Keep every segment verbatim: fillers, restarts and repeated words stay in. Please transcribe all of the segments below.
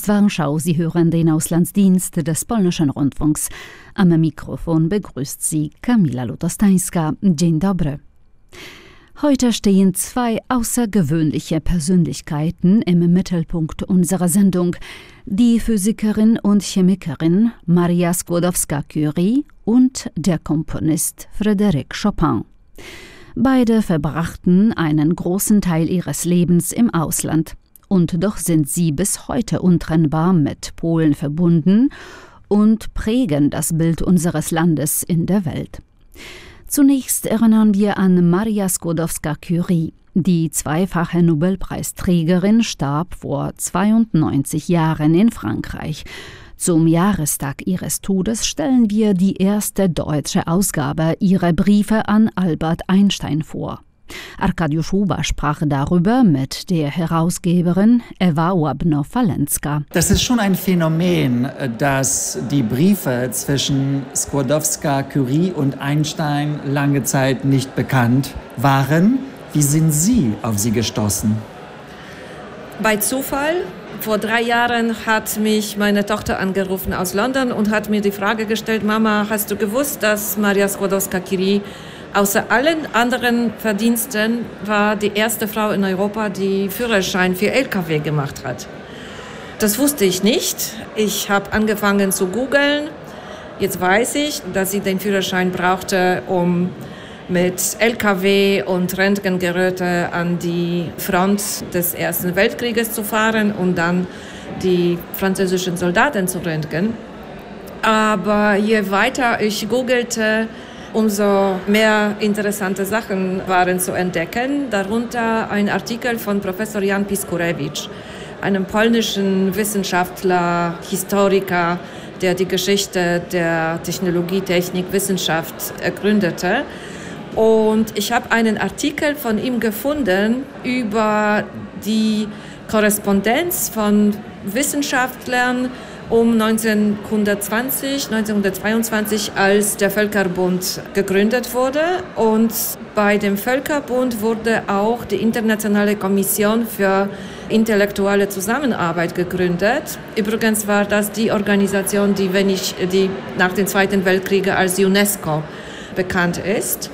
Warschau. Sie hören den Auslandsdienst des polnischen Rundfunks. Am Mikrofon begrüßt Sie Kamila Lutostańska. Dzień dobry. Heute stehen zwei außergewöhnliche Persönlichkeiten im Mittelpunkt unserer Sendung. Die Physikerin und Chemikerin Maria Skłodowska-Curie und der Komponist Frédéric Chopin. Beide verbrachten einen großen Teil ihres Lebens im Ausland. Und doch sind sie bis heute untrennbar mit Polen verbunden und prägen das Bild unseres Landes in der Welt. Zunächst erinnern wir an Maria Skłodowska-Curie. Die zweifache Nobelpreisträgerin starb vor zweiundneunzig Jahren in Frankreich. Zum Jahrestag ihres Todes stellen wir die erste deutsche Ausgabe ihrer Briefe an Albert Einstein vor. Arkadiusz Huber sprach darüber mit der Herausgeberin Ewa Łabno-Falenska. Das ist schon ein Phänomen, dass die Briefe zwischen Skłodowska-Curie und Einstein lange Zeit nicht bekannt waren. Wie sind Sie auf sie gestoßen? Bei Zufall. Vor drei Jahren hat mich meine Tochter angerufen aus London und hat mir die Frage gestellt: Mama, hast du gewusst, dass Maria Skłodowska-Curie außer allen anderen Verdiensten war die erste Frau in Europa, die Führerschein für L K W gemacht hat? Das wusste ich nicht. Ich habe angefangen zu googeln. Jetzt weiß ich, dass sie den Führerschein brauchte, um mit L K W und Röntgengeräte an die Front des Ersten Weltkrieges zu fahren und dann die französischen Soldaten zu röntgen. Aber je weiter ich googelte, umso mehr interessante Sachen waren zu entdecken, darunter ein Artikel von Professor Jan Piskurewicz, einem polnischen Wissenschaftler, Historiker, der die Geschichte der Technologie, Technik, Wissenschaft ergründete. Und ich habe einen Artikel von ihm gefunden über die Korrespondenz von Wissenschaftlern um neunzehnhundertzwanzig, neunzehnhundertzweiundzwanzig, als der Völkerbund gegründet wurde. Und bei dem Völkerbund wurde auch die Internationale Kommission für intellektuelle Zusammenarbeit gegründet. Übrigens war das die Organisation, die, wenn ich, die nach dem Zweiten Weltkrieg als UNESCO bekannt ist.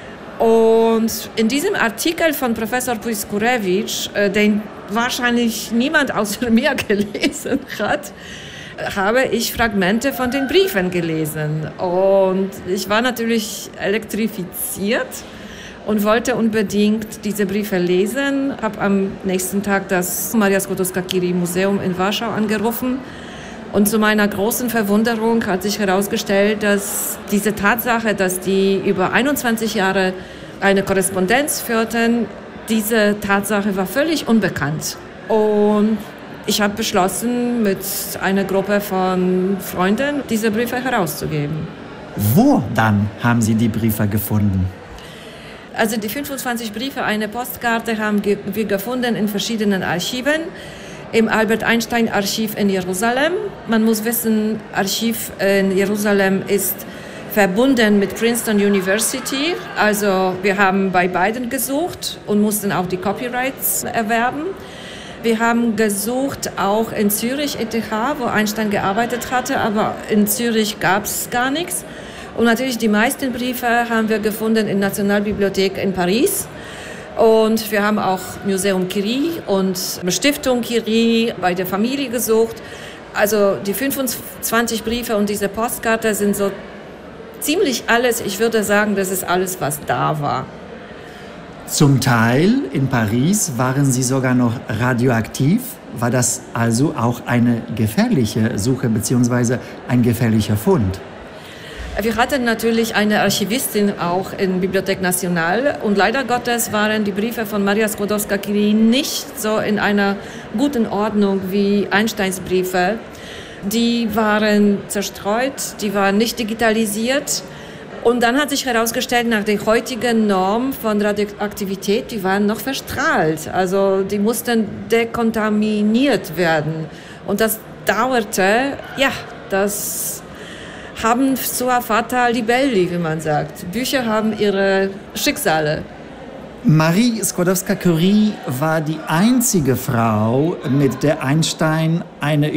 Und in diesem Artikel von Professor Piskurewicz, den wahrscheinlich niemand außer mir gelesen hat, habe ich Fragmente von den Briefen gelesen. Und ich war natürlich elektrifiziert und wollte unbedingt diese Briefe lesen. Ich habe am nächsten Tag das Maria Skłodowska-Curie Museum in Warschau angerufen. Und zu meiner großen Verwunderung hat sich herausgestellt, dass diese Tatsache, dass die über einundzwanzig Jahre eine Korrespondenz führten, diese Tatsache war völlig unbekannt. Und ich habe beschlossen, mit einer Gruppe von Freunden diese Briefe herauszugeben. Wo dann haben Sie die Briefe gefunden? Also die fünfundzwanzig Briefe, eine Postkarte haben wir gefunden in verschiedenen Archiven. Im Albert Einstein Archiv in Jerusalem. Man muss wissen, Archiv in Jerusalem ist verbunden mit Princeton University. Also wir haben bei beiden gesucht und mussten auch die Copyrights erwerben. Wir haben gesucht auch in Zürich, E T H, wo Einstein gearbeitet hatte, aber in Zürich gab es gar nichts. Und natürlich die meisten Briefe haben wir gefunden in der Nationalbibliothek in Paris. Und wir haben auch Museum Curie und Stiftung Curie bei der Familie gesucht. Also die fünfundzwanzig Briefe und diese Postkarte sind so ziemlich alles. Ich würde sagen, das ist alles, was da war. Zum Teil in Paris waren Sie sogar noch radioaktiv. War das also auch eine gefährliche Suche bzw. ein gefährlicher Fund? Wir hatten natürlich eine Archivistin auch in Bibliothèque Nationale und leider Gottes waren die Briefe von Maria Skłodowska-Curie nicht so in einer guten Ordnung wie Einsteins Briefe. Die waren zerstreut, die waren nicht digitalisiert. Und dann hat sich herausgestellt, nach der heutigen Norm von Radioaktivität, die waren noch verstrahlt. Also die mussten dekontaminiert werden. Und das dauerte, ja, das haben sua fata libelli, wie man sagt. Bücher haben ihre Schicksale. Marie Skłodowska-Curie war die einzige Frau, mit der Einstein eine